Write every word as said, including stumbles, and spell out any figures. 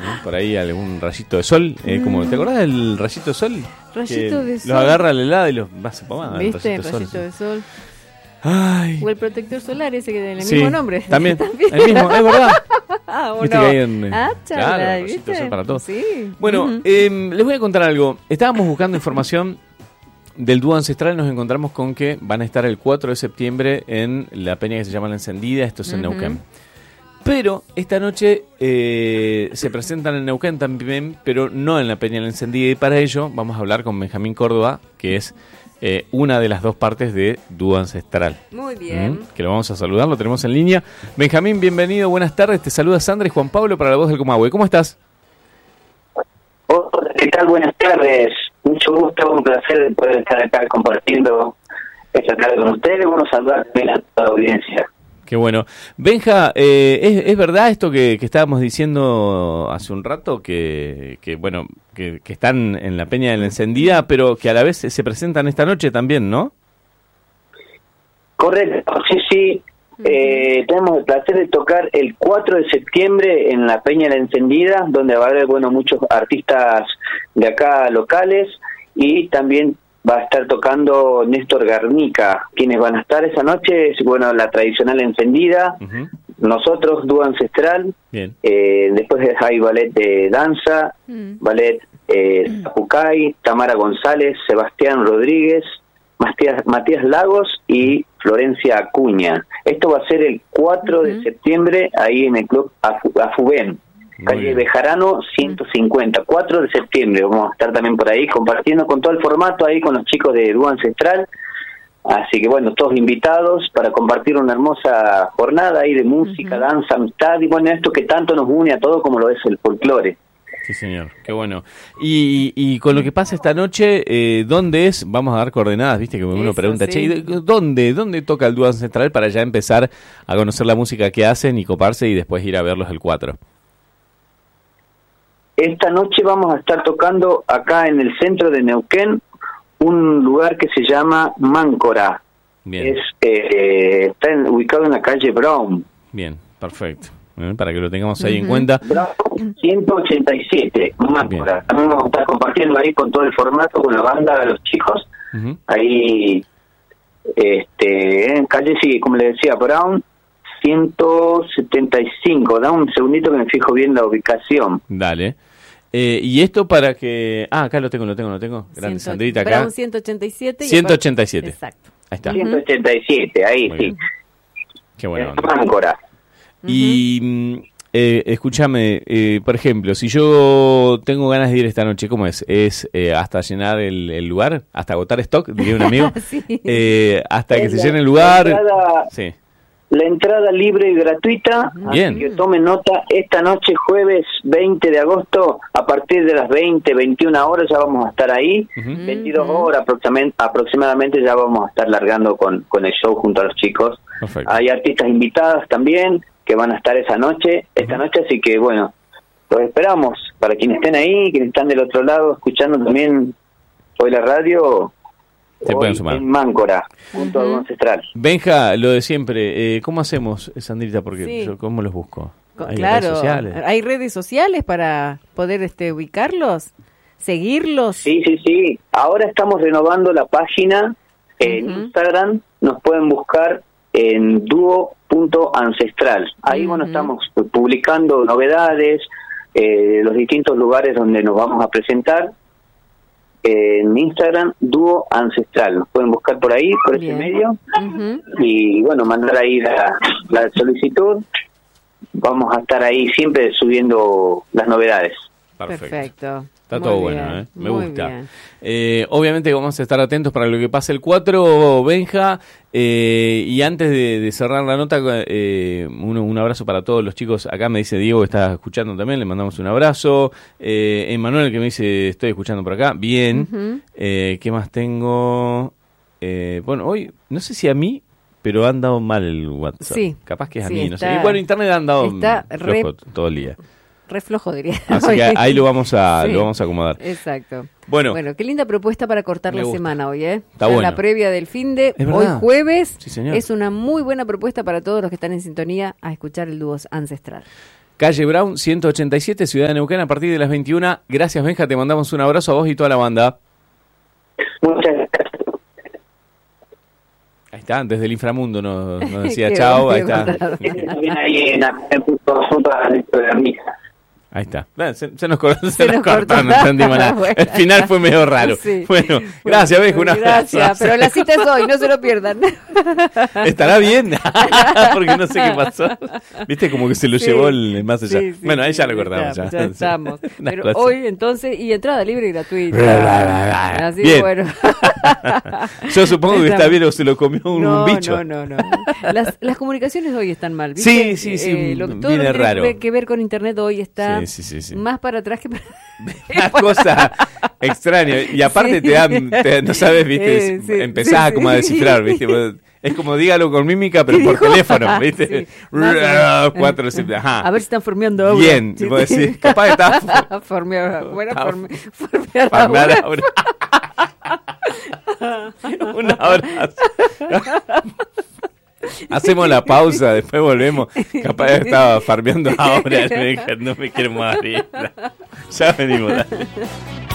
¿no? Por ahí algún rayito de sol, eh, como, ¿te acordás del rayito de sol? Rayito de sol. Los agarra la helada y los va a pomada. ¿Viste? El rayito, rayito de de sol. sol. Ay. O el protector solar, ese que tiene el Sí, mismo nombre. También, ¿También? el mismo, es verdad. Ah, uno. Viste que hay en, ah, chala, claro, ¿viste? rayito de sol para todos. Sí. Bueno, Uh-huh. eh, les voy a contar algo. Estábamos buscando información del dúo ancestral, nos encontramos con que van a estar el cuatro de septiembre en la peña que se llama La Encendida, esto es en Uh-huh. Neuquén. Pero esta noche eh, se presentan en Neuquén también, pero no en la peña La Encendida, y para ello vamos a hablar con Benjamín Córdoba, que es eh, una de las dos partes de Dúo Ancestral. Muy bien. ¿Mm? Que lo vamos a saludar, lo tenemos en línea. Benjamín, bienvenido, buenas tardes, te saluda Sandra y Juan Pablo para La Voz del Comahue. ¿Cómo estás? Hola, ¿qué tal? Buenas tardes. Mucho gusto, un placer de poder estar acá compartiendo esta tarde con ustedes. Bueno, saludar también a toda la audiencia. Qué bueno. Benja, eh, ¿es, ¿es verdad esto que, que estábamos diciendo hace un rato? Que, que bueno, que, que están en la Peña de la Encendida, pero que a la vez se, se presentan esta noche también, ¿no? Correcto, sí, sí. Eh, tenemos el placer de tocar el cuatro de septiembre en la Peña de la Encendida, donde va a haber, bueno, muchos artistas de acá locales, y también va a estar tocando Néstor Garnica. Quienes van a estar esa noche es, bueno, la tradicional Encendida, Uh-huh. nosotros, Dúo Ancestral, Bien. eh, después hay ballet de danza, Mm. ballet eh, Zapucay, Tamara González, Sebastián Rodríguez, Matías, Matías Lagos y Florencia Acuña. Esto va a ser el cuatro de septiembre ahí en el Club Afu, Afubén, Muy calle bien. Bejarano ciento cincuenta. cuatro de septiembre vamos a estar también por ahí compartiendo con todo el formato ahí con los chicos de Dúo Ancestral. Así que bueno, todos invitados para compartir una hermosa jornada ahí de música, Uh-huh. danza, amistad y bueno, esto que tanto nos une a todos como lo es el folclore. Sí, señor, qué bueno. Y, y con lo que pasa esta noche, eh, ¿dónde es? Vamos a dar coordenadas, viste que uno Eso, pregunta, sí. che, ¿dónde, ¿dónde toca el Dúo Ancestral para ya empezar a conocer la música que hacen y coparse y después ir a verlos el cuatro? Esta noche vamos a estar tocando acá en el centro de Neuquén un lugar que se llama Máncora. Bien, Es eh, está en- ubicado en la calle Brown. bien, perfecto. ¿Eh? Para que lo tengamos ahí en Ujú. cuenta. Brown ciento ochenta y siete, Máncora. Bien. También vamos a estar compartiendo ahí con todo el formato, con la banda de los chicos. Ujú. Ahí, este, en calle, sí, como le decía, Brown ciento setenta y cinco. Da un segundito que me fijo bien la ubicación. Dale. Eh, y esto para que... Ah, acá lo tengo, lo tengo, lo tengo. Grande, Ciento- Sandrita, acá. Brown ciento ochenta y siete. y ciento aparte- ochenta y siete. Exacto. Ahí está. ciento ochenta y siete, ahí Muy sí. bien. Qué bueno. Es Máncora. Y mm, eh, escúchame, eh, por ejemplo, si yo tengo ganas de ir esta noche, ¿cómo es? ¿Es eh, hasta llenar el, el lugar? ¿Hasta agotar stock? Diría un amigo. Sí. Eh, ¿Hasta que Es se la- llene el lugar? La entrada, Sí. la entrada libre y gratuita. Bien. Así que tomen nota, esta noche, jueves veinte de agosto, a partir de las veinte, veintiuna horas ya vamos a estar ahí. Ujú. veintidós Ujú. horas aproximadamente, aproximadamente ya vamos a estar largando con, con el show junto a los chicos. Perfecto. Hay artistas invitadas también que van a estar esa noche, esta Ujú. noche, así que bueno, los esperamos para quienes estén ahí, quienes están del otro lado escuchando también hoy la radio. Se hoy pueden sumar. en Máncora, junto a Ujú. Dúo Ancestral. Benja, lo de siempre, eh, ¿cómo hacemos, Sandrita? Porque Sí. yo, ¿cómo los busco? Co- ¿Hay claro, redes sociales? hay redes sociales para poder este ubicarlos, seguirlos. Sí, sí, sí. Ahora estamos renovando la página en Ujú. Instagram. Nos pueden buscar en dúo punto ancestral. Ahí, bueno, Ujú. estamos publicando novedades, eh, los distintos lugares donde nos vamos a presentar. En Instagram, Dúo Ancestral. Nos pueden buscar por ahí, por ese Bien. medio. Ujú. Y, bueno, mandar ahí la, la solicitud. Vamos a estar ahí siempre subiendo las novedades. Perfecto. Está Muy todo bien, bueno, ¿eh? Me muy gusta. bien. Eh, obviamente vamos a estar atentos para lo que pase el cuatro, Benja. Eh, y antes de, de cerrar la nota, eh, un, un abrazo para todos los chicos. Acá me dice Diego que está escuchando también, le mandamos un abrazo. Eh, Emanuel que me dice, estoy escuchando por acá. Bien. Ujú. Eh, ¿Qué más tengo? Eh, bueno, hoy, no sé si a mí, pero han dado mal el WhatsApp. Sí. Capaz que es a Sí, mí, no está- sé. Y bueno, internet han dado está flojo re- todo el día. Re flojo, diría. Así que ahí lo vamos a, Sí. lo vamos a acomodar. Exacto. Bueno, Bueno, qué linda propuesta para cortar Me la gusta. semana hoy, ¿eh? Está Ya bueno. La previa del fin de Es hoy verdad. jueves. Sí, señor. Es una muy buena propuesta para todos los que están en sintonía a escuchar el dúo ancestral. calle Brown, ciento ochenta y siete, Ciudad de Neuquén, a partir de las veintiuna. Gracias, Benja, te mandamos un abrazo a vos y toda la banda. Muchas gracias. Ahí está, desde el inframundo nos, nos decía chao, ahí está. También ahí en la en Ahí está. Se, se nos, cortó, se se nos nos cortó, cortó. no entendimos nada. Bueno. El final fue medio raro. Sí. Bueno, gracias, Benja, una Gracias, pero la cita es hoy, no se lo pierdan. ¿Estará bien? Porque no sé qué pasó. Viste, como que se lo Sí. llevó el más allá. Sí, sí, bueno, ahí sí, ya lo cortamos. Ya, Ya, ya estamos. Una Pero cosa. hoy, entonces, y entrada libre y gratuita. Así Bien. bueno. Yo supongo que está Estamos. bien o se lo comió un, no, un bicho. No, no, no. Las, las comunicaciones hoy están mal, ¿viste? Sí, sí, sí, Eh, lo, todo viene lo que tiene raro. que ver- que ver con internet hoy está Sí, sí, sí, sí. más para atrás que para... Una cosa extraña. Y aparte Sí. te dan, te- no sabes, viste, Eh, sí, empezás sí, como a sí. descifrar, viste. Es como dígalo con mímica, pero ¿Qué por dijo? teléfono, viste. Sí, más o menos. Cuatro, siete, ajá. A ver si están formeando ahora. Bien, Sí, vos sí. decís, capaz que está Formear, bueno, Ah, forme, formear farmear ahora. ahora. Un abrazo. Hacemos la pausa, después volvemos. Capaz que estaba farmeando ahora. No me quiero morir. Ya venimos, dale.